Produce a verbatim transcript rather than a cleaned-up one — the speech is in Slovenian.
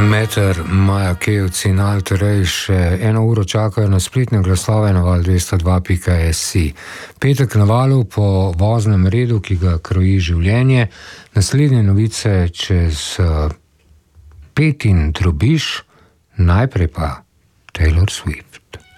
Meter, Maja Kevc in Alterej še eno uro čakajo na spletne glasove na val dvesto dva pika si. Petek na valu po voznem redu, ki ga kroji življenje. Naslednje novice čez pet in drobiž, najprej pa Taylor Swift.